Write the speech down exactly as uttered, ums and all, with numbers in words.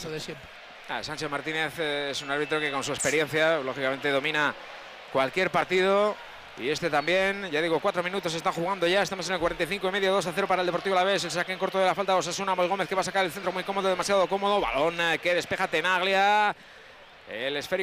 Lo de siempre. Ah, Sánchez Martínez eh, es un árbitro que con su experiencia, lógicamente, domina cualquier partido. Y este también, ya digo, cuatro minutos se está jugando ya, estamos en el cuarenta y cinco y medio, dos a cero para el Deportivo Alavés. El saque en corto de la falta de Osasuna, Moy Gómez que va a sacar el centro muy cómodo, demasiado cómodo. Balón eh, que despeja Tenaglia. El esférico